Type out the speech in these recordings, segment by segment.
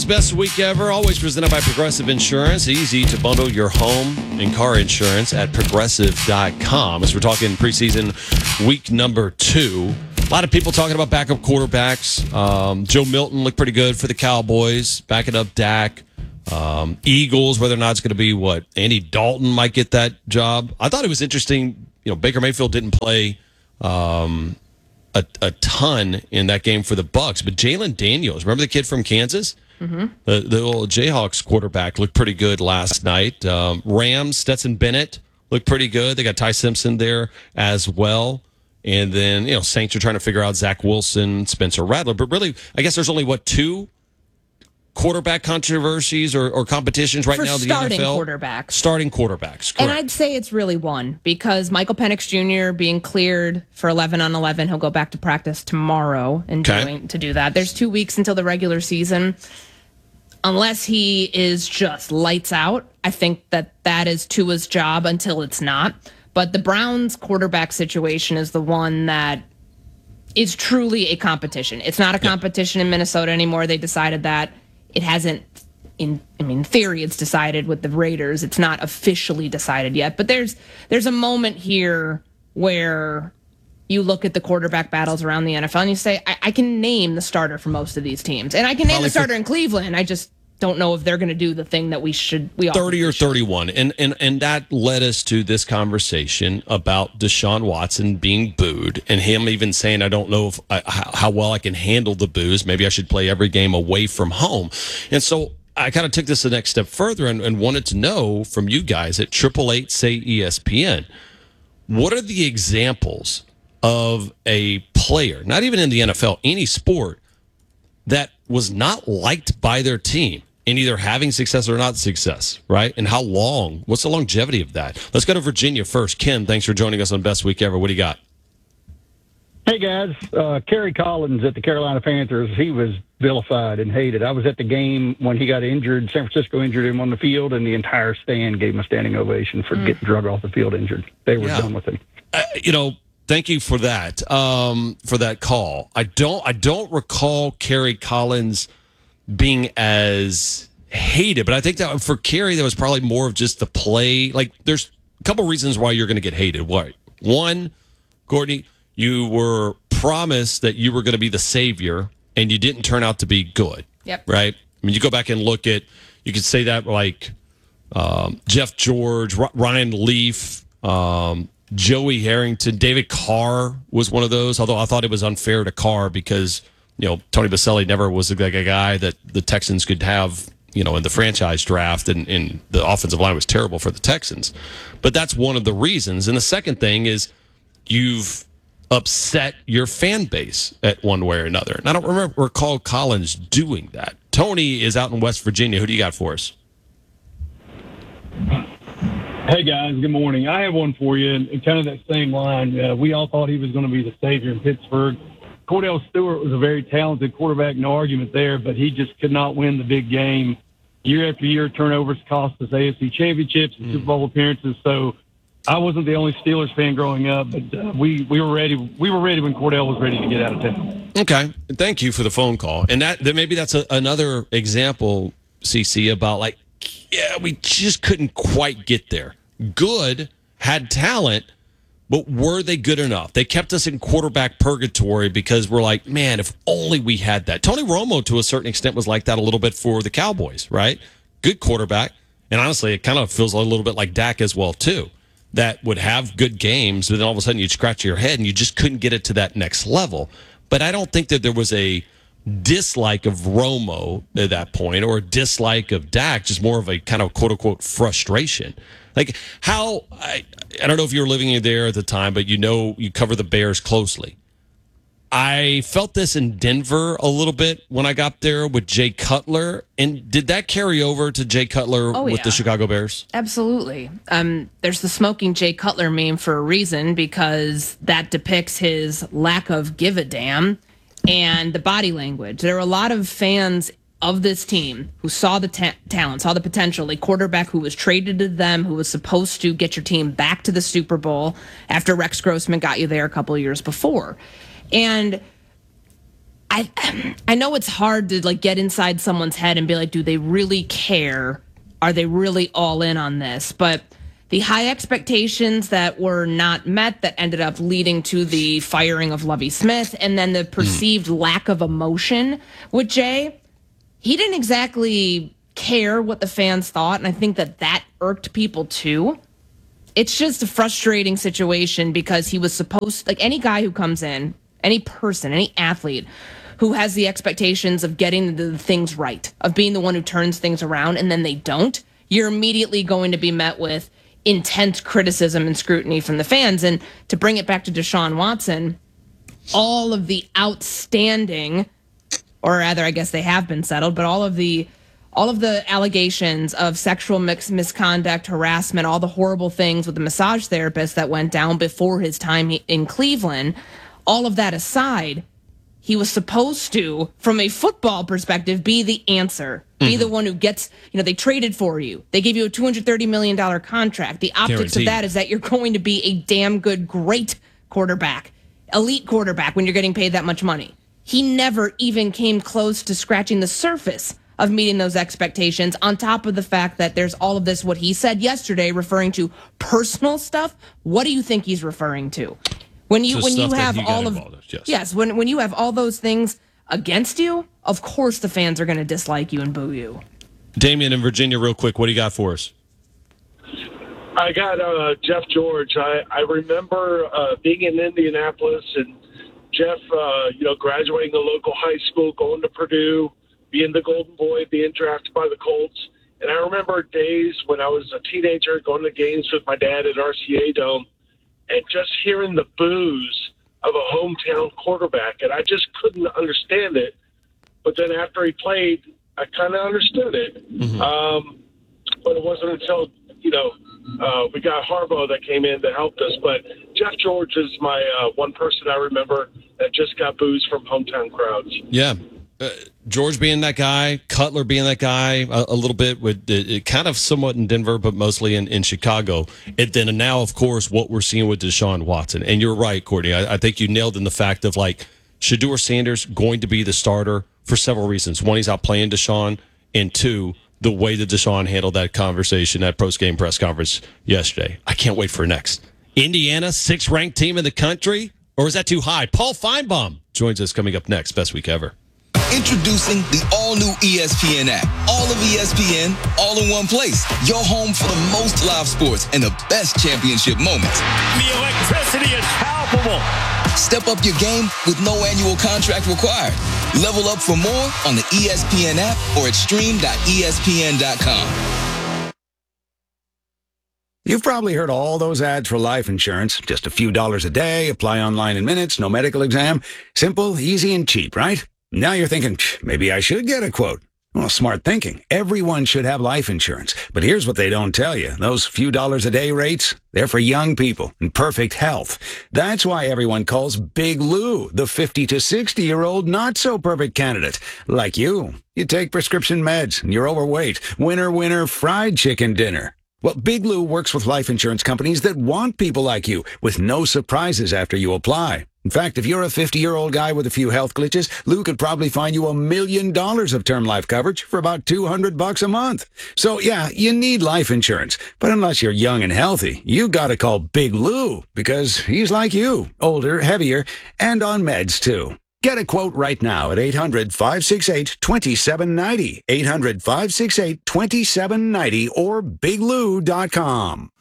Best Week Ever, always presented by Progressive Insurance. Easy to bundle your home and car insurance at Progressive.com. As we're talking preseason week number 2, a lot of people talking about backup quarterbacks. Joe Milton looked pretty good for the Cowboys, backing up Dak. Eagles, whether or not it's going to be Andy Dalton might get that job. I thought it was interesting. Baker Mayfield didn't play a ton in that game for the Bucs, but Jalen Daniels, remember the kid from Kansas? Mm-hmm. The old Jayhawks quarterback looked pretty good last night. Rams, Stetson Bennett looked pretty good. They got Ty Simpson there as well. And then, Saints are trying to figure out Zach Wilson, Spencer Rattler. But really, I guess there's only, 2 quarterback controversies or competitions right now in the NFL? Starting quarterbacks. Correct. And I'd say it's really 1 because Michael Penix Jr. being cleared for 11 on 11. He'll go back to practice tomorrow to do that. There's 2 weeks until the regular season. Unless he is just lights out, I think that is Tua's job until it's not. But the Browns quarterback situation is the one that is truly a competition. It's not a competition in Minnesota anymore. They decided that. It hasn't, in theory, it's decided with the Raiders. It's not officially decided yet. But there's a moment here where you look at the quarterback battles around the NFL and you say, I can name the starter for most of these teams. And I can name the starter in Cleveland. I just don't know if they're going to do the thing that we 30 or 31. And that led us to this conversation about Deshaun Watson being booed and him even saying, I don't know how well I can handle the boos. Maybe I should play every game away from home. And so I kind of took this the next step further and wanted to know from you guys at 888-SAY-ESPN, what are the examples of a player, not even in the NFL, any sport, that was not liked by their team in either having success or not success, right? And how long? What's the longevity of that? Let's go to Virginia first. Ken, thanks for joining us on Best Week Ever. What do you got? Hey, guys. Kerry Collins at the Carolina Panthers, he was vilified and hated. I was at the game when he got injured. San Francisco injured him on the field, and the entire stand gave him a standing ovation for getting drug off the field injured. They were done with him. Thank you for that call. I don't recall Kerry Collins being as hated, but I think that for Kerry, that was probably more of just the play. Like, there's a couple reasons why you're going to get hated. What? One, Courtney, you were promised that you were going to be the savior, and you didn't turn out to be good. Yep. Right? I mean, you go back and look at, you could say that like Jeff George, Ryan Leaf, Joey Harrington, David Carr was one of those, although I thought it was unfair to Carr because, Tony Baselli never was like a guy that the Texans could have, in the franchise draft, and the offensive line was terrible for the Texans. But that's one of the reasons. And the second thing is you've upset your fan base at one way or another. And I don't recall Collins doing that. Tony is out in West Virginia. Who do you got for us? Hey, guys. Good morning. I have one for you, and kind of that same line. We all thought he was going to be the savior in Pittsburgh. Cordell Stewart was a very talented quarterback, no argument there, but he just could not win the big game. Year after year, turnovers cost us AFC championships and Super Bowl appearances. So I wasn't the only Steelers fan growing up, but we were ready. We were ready when Cordell was ready to get out of town. Okay. Thank you for the phone call. And that maybe that's another example, CC, about we just couldn't quite get there. Good, had talent, but were they good enough? They kept us in quarterback purgatory because we're like, man, if only we had that. Tony Romo, to a certain extent, was like that a little bit for the Cowboys, right? Good quarterback. And honestly, it kind of feels a little bit like Dak as well, too. That would have good games, but then all of a sudden you'd scratch your head and you just couldn't get it to that next level. But I don't think that there was a dislike of Romo at that point or a dislike of Dak, just more of a kind of quote-unquote frustration. Like how, I don't know if you were living there at the time, but you cover the Bears closely. I felt this in Denver a little bit when I got there with Jay Cutler. And did that carry over to Jay Cutler with the Chicago Bears? Absolutely. There's the smoking Jay Cutler meme for a reason because that depicts his lack of give a damn and the body language. There are a lot of fans of this team who saw the talent, saw the potential, a quarterback who was traded to them, who was supposed to get your team back to the Super Bowl after Rex Grossman got you there a couple of years before. And I know it's hard to like get inside someone's head and be like, do they really care? Are they really all in on this? But the high expectations that were not met that ended up leading to the firing of Lovie Smith, and then the perceived lack of emotion with Jay, he didn't exactly care what the fans thought, and I think that irked people too. It's just a frustrating situation because he was supposed, like any guy who comes in, any person, any athlete who has the expectations of getting the things right, of being the one who turns things around, and then they don't, you're immediately going to be met with intense criticism and scrutiny from the fans. And to bring it back to Deshaun Watson, all of the outstanding, or rather, I guess they have been settled, but all of the allegations of sexual misconduct, harassment, all the horrible things with the massage therapist that went down before his time in Cleveland, all of that aside, he was supposed to, from a football perspective, be the answer. Be the one who gets, they traded for you. They gave you a $230 million contract. The optics Guaranteed. of that is that you're going to be a damn good, great quarterback, elite quarterback when you're getting paid that much money. He never even came close to scratching the surface of meeting those expectations, on top of the fact that there's all of this, what he said yesterday, referring to personal stuff. What do you think he's referring to? When you have all of yes, when you have all those things against you, of course the fans are going to dislike you and boo you. Damian in Virginia, real quick, what do you got for us? I got Jeff George. I remember being in Indianapolis and Jeff, graduating a local high school, going to Purdue, being the golden boy, being drafted by the Colts. And I remember days when I was a teenager going to games with my dad at RCA Dome and just hearing the boos of a hometown quarterback. And I just couldn't understand it. But then after he played, I kind of understood it. Mm-hmm. But it wasn't until, we got Harbaugh that came in that helped us. But Jeff George is my one person I remember that just got boos from hometown crowds. Yeah. George being that guy, Cutler being that guy, a little bit with kind of somewhat in Denver, but mostly in Chicago. And then now, of course, what we're seeing with Deshaun Watson. And you're right, Courtney. I think you nailed in the fact of Shedeur Sanders going to be the starter for several reasons. One, he's out playing Deshaun, and two, the way that Deshaun handled that conversation at post-game press conference yesterday. I can't wait for next. Indiana, 6th ranked team in the country, or is that too high? Paul Feinbaum joins us coming up next. Best week ever. Introducing the all-new ESPN app. All of ESPN, all in one place. Your home for the most live sports and the best championship moments. The electricity is palpable. Step up your game with no annual contract required. Level up for more on the ESPN app or at stream.espn.com. You've probably heard all those ads for life insurance. Just a few dollars a day, apply online in minutes, no medical exam. Simple, easy, and cheap, right? Now you're thinking, maybe I should get a quote. Well, smart thinking. Everyone should have life insurance. But here's what they don't tell you. Those few dollars a day rates, they're for young people in perfect health. That's why everyone calls Big Lou the 50 to 60-year-old not-so-perfect candidate. Like you. You take prescription meds and you're overweight. Winner, winner, fried chicken dinner. Well, Big Lou works with life insurance companies that want people like you with no surprises after you apply. In fact, if you're a 50-year-old guy with a few health glitches, Lou could probably find you $1 million of term life coverage for about $200 a month. So, yeah, you need life insurance. But unless you're young and healthy, you gotta call Big Lou because he's like you, older, heavier, and on meds, too. Get a quote right now at 800-568-2790, 800-568-2790, or biglou.com.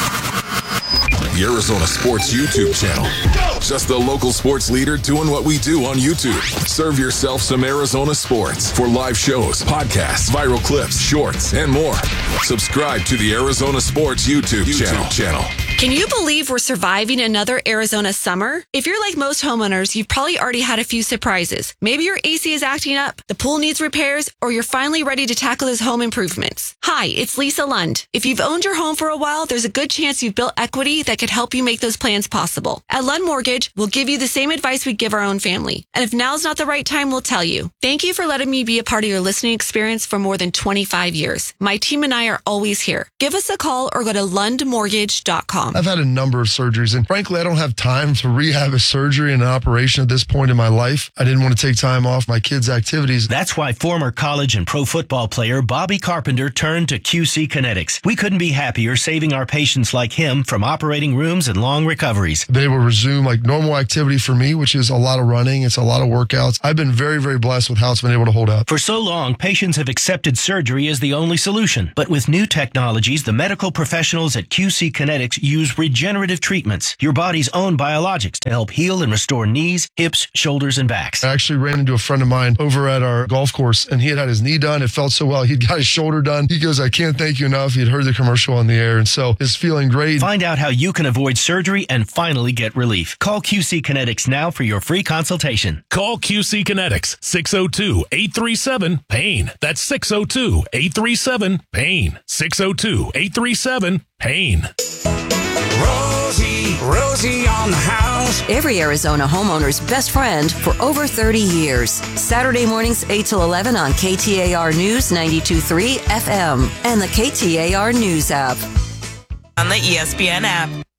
The Arizona Sports YouTube channel. Just the local sports leader doing what we do on YouTube. Serve yourself some Arizona sports for live shows, podcasts, viral clips, shorts, and more. Subscribe to the Arizona Sports YouTube channel. Can you believe we're surviving another Arizona summer? If you're like most homeowners, you've probably already had a few surprises. Maybe your AC is acting up, the pool needs repairs, or you're finally ready to tackle those home improvements. Hi, it's Lisa Lund. If you've owned your home for a while, there's a good chance you've built equity that could help you make those plans possible. At Lund Mortgage, we'll give you the same advice we give our own family. And if now's not the right time, we'll tell you. Thank you for letting me be a part of your listening experience for more than 25 years. My team and I are always here. Give us a call or go to lundmortgage.com. ESPN.com. I've had a number of surgeries, and frankly, I don't have time to rehab a surgery and an operation at this point in my life. I didn't want to take time off my kids' activities. That's why former college and pro football player Bobby Carpenter turned to QC Kinetics. We couldn't be happier saving our patients like him from operating rooms and long recoveries. They will resume like normal activity for me, which is a lot of running. It's a lot of workouts. I've been very, very blessed with how it's been able to hold up. For so long, patients have accepted surgery as the only solution. But with new technologies, the medical professionals at QC Kinetics use regenerative treatments, your body's own biologics, to help heal and restore knees, hips, shoulders, and backs. I actually ran into a friend of mine over at our golf course, and he had his knee done. It felt so well. He'd got his shoulder done. He goes, I can't thank you enough. He'd heard the commercial on the air, and so it's feeling great. Find out how you can avoid surgery and finally get relief. Call QC Kinetics now for your free consultation. Call QC Kinetics, 602-837-PAIN. That's 602-837-PAIN. 602-837-PAIN. Rosie on the house. Every Arizona homeowner's best friend for over 30 years. Saturday mornings 8 till 11 on KTAR News 92.3 FM and the KTAR News app. On the ESPN app.